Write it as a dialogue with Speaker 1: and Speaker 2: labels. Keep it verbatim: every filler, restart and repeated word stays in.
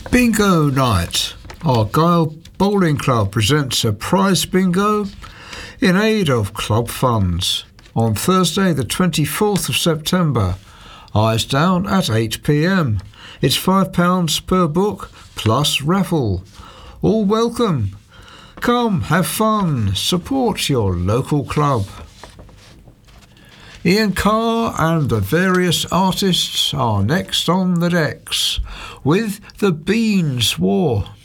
Speaker 1: Bingo night. Argyle Bowling Club presents a prize bingo in aid of club funds on Thursday the twenty-fourth of September. Eyes down at eight p m. It's five pounds per book plus raffle. All welcome. Come, have fun, support your local club. Ian Carr and the various artists are next on the decks with The Beans War.